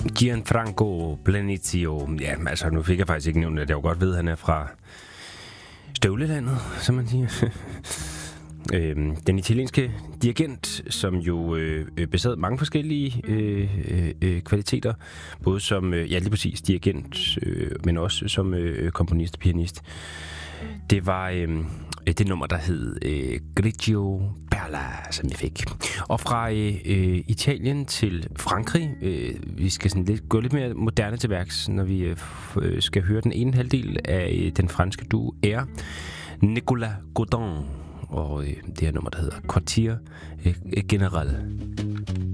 Gianfranco Blanizio. Ja, altså nu fik jeg faktisk ikke nævnt, at jeg jo godt ved, at han er fra Støvlelandet, som man siger. Den italienske dirigent, som jo besad mange forskellige kvaliteter, både som, lige præcis dirigent, men også som komponist og pianist. Det var det nummer, der hed Grigio Perla, som jeg fik. Og fra Italien til Frankrig, vi skal sådan gå lidt mere moderne til værks, når vi skal høre den ene halvdel af den franske duo Air, Nicolas Godin, og det her nummer, der hedder Quartier General.